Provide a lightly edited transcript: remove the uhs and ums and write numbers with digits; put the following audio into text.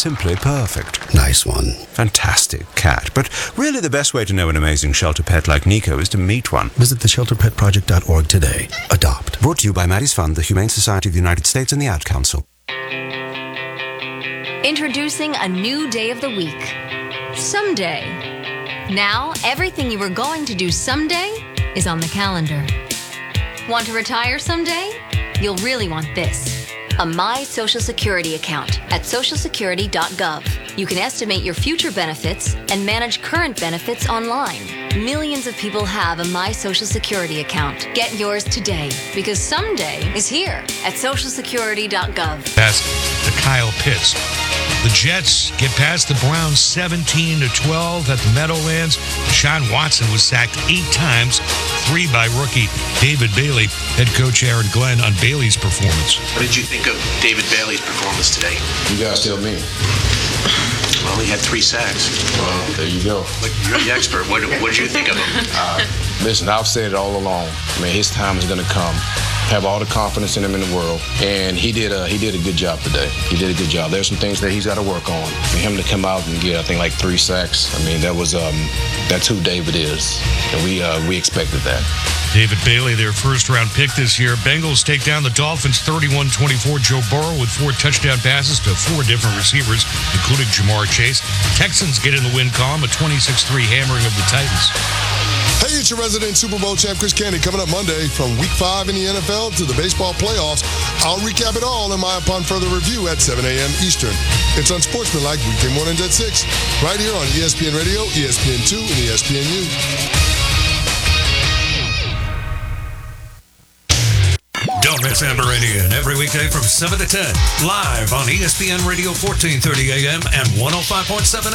simply perfect. Nice one. Fantastic cat. But really the best way to know an amazing shelter pet like Nico is to meet one. Visit theshelterpetproject.org today. Adopt. Brought to you by Maddie's Fund, the Humane Society of the United States, and the Ad Council. Introducing a new day of the week. Someday. Now, everything you were going to do someday is on the calendar. Want to retire someday? You'll really want this. A My Social Security account at socialsecurity.gov. You can estimate your future benefits and manage current benefits online. Millions of people have a My Social Security account. Get yours today, because someday is here at socialsecurity.gov. Pass to Kyle Pitts. The Jets get past the Browns 17-12 at the Meadowlands. Deshaun Watson was sacked 8 times, 3 by rookie David Bailey. Head coach Aaron Glenn on Bailey's performance. What did you think of David Bailey's performance today? You guys tell me. Well, he had 3 sacks. Well, there you go. But you're the expert. What did you think of him? Listen, I've said it all along. I mean, his time is going to come. Have all the confidence in him in the world, and he did a good job today. He did a good job. There's some things that he's got to work on. For him to come out and get, I think, like 3 sacks. I mean, that's who David is, and we expected that. David Bailey, their first-round pick this year. Bengals take down the Dolphins 31-24. Joe Burrow with 4 touchdown passes to 4 different receivers, including Jamar Chase. Texans get in the win column, a 26-3 hammering of the Titans. Hey, it's your resident Super Bowl champ, Chris Candy, coming up Monday from Week 5 in the NFL to the baseball playoffs. I'll recap it all in my Upon Further Review at 7 a.m. Eastern. It's Unsportsmanlike weekday mornings at 6, right here on ESPN Radio, ESPN2, and ESPNU. Don't miss Amber Radiant every weekday from 7 to 10, live on ESPN Radio 1430 AM and 105.7